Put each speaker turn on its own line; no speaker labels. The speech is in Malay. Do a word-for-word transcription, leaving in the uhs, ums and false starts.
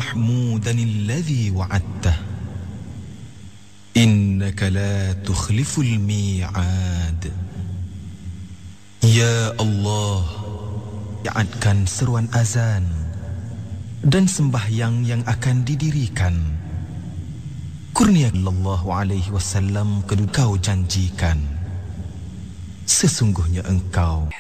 محمودا الذي وعدته إنك لا تخلف الميعاد. Ya Allah, yaatkan seruan azan dan sembahyang yang akan didirikan. Kurnia sallallahu alaihi wasallam kedua kau janjikan, sesungguhnya engkau